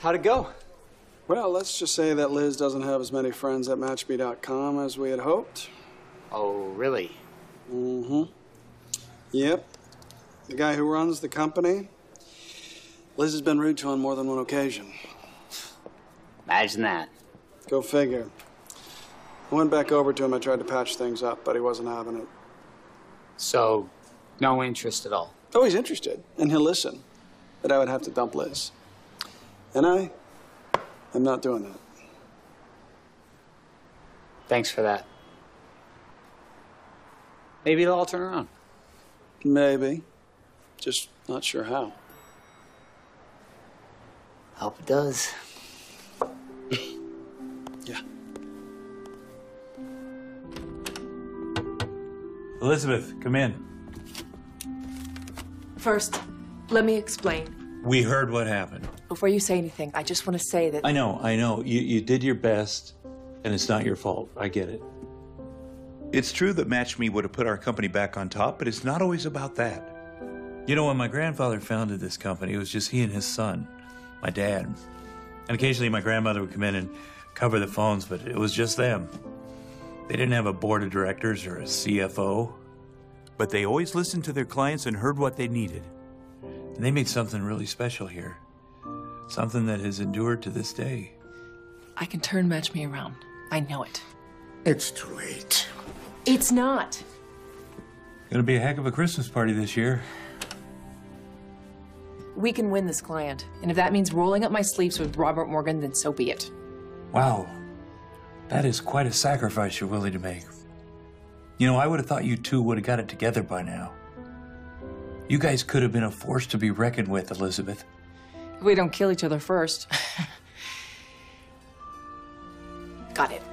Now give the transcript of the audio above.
How'd it go? Well, let's just say that Liz doesn't have as many friends at MatchMe.com as we had hoped. Oh, really? Mm-hmm. Yep. The guy who runs the company, Liz has been rude to on more than one occasion. Imagine that. Go figure. I went back over to him. I tried to patch things up, but he wasn't having it. So, no interest at all? Oh, he's interested, and he'll listen. But I would have to dump Liz. And I am not doing that. Thanks for that. Maybe it'll all turn around. Maybe. Just not sure how. Hope it does. Yeah. Elizabeth, come in. First, let me explain. We heard what happened. Before you say anything, I just want to say that... I know. You did your best, and it's not your fault. I get it. It's true that MatchMe would have put our company back on top, but it's not always about that. You know, when my grandfather founded this company, it was just he and his son, my dad. And occasionally my grandmother would come in and cover the phones, but it was just them. They didn't have a board of directors or a CFO. But they always listened to their clients and heard what they needed. And they made something really special here. Something that has endured to this day. I can turn MatchMe around. I know it. It's too late. It's not. Gonna be a heck of a Christmas party this year. We can win this client. And if that means rolling up my sleeves with Robert Morgan, then so be it. Wow. That is quite a sacrifice you're willing to make. You know, I would have thought you two would have got it together by now. You guys could have been a force to be reckoned with, Elizabeth. If we don't kill each other first. Got it.